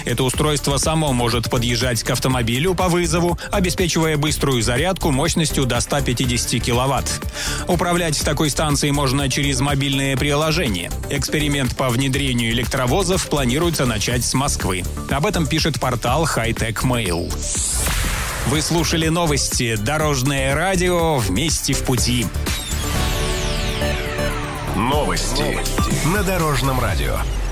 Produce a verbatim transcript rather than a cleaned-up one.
Это устройство само может подъезжать к автомобилю по вызову, обеспечивая быструю зарядку мощностью до ста пятидесяти киловатт. Управлять такой станцией можно через мобильное приложение. Эксперимент по внедрению электровозов планируется начать с Москвы. Об этом пишет портал Hightech Mail. Вы слушали новости «Дорожное радио. Вместе в пути». Новости на Дорожном радио.